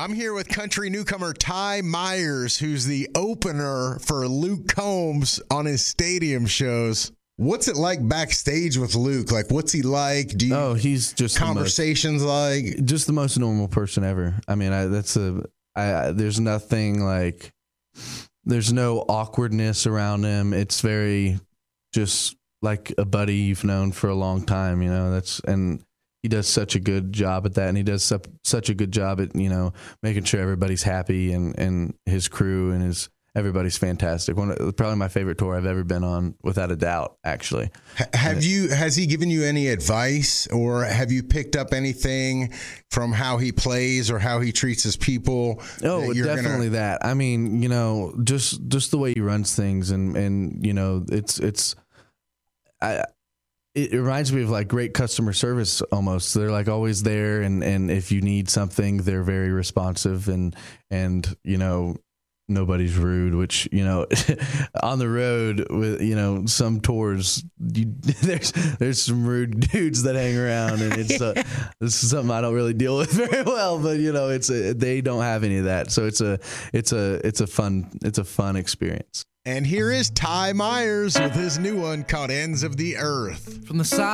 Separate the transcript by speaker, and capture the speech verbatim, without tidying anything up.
Speaker 1: I'm here with country newcomer Ty Myers, who's the opener for Luke Combs on his stadium shows. What's it like backstage with Luke? Like, what's he like? Do you
Speaker 2: oh, he's just
Speaker 1: conversations
Speaker 2: the most,
Speaker 1: like
Speaker 2: just the most normal person ever. I mean, I, that's a. I, I there's nothing like. There's no awkwardness around him. It's very just like a buddy you've known for a long time. You know, that's and. He does such a good job at that, and he does su- such a good job at, you know, making sure everybody's happy, and, and his crew and his everybody's fantastic. One of, probably my favorite tour I've ever been on, without a doubt, actually.
Speaker 1: Have
Speaker 2: and
Speaker 1: you has he given you any advice, or have you picked up anything from how he plays or how he treats his people?
Speaker 2: Oh,
Speaker 1: that
Speaker 2: definitely
Speaker 1: gonna...
Speaker 2: that. I mean, you know, just just the way he runs things, and and you know, it's it's I. It reminds me of like great customer service almost. They're like always there, and, and if you need something, they're very responsive, and and you know, nobody's rude. Which, you know, on the road with, you know, some tours, you, there's there's some rude dudes that hang around, and it's uh, this is something I don't really deal with very well. But you know, it's a, they don't have any of that, so it's a it's a it's a fun it's a fun experience.
Speaker 1: And here is Ty Myers with his new one called Ends of the Earth.
Speaker 3: From the side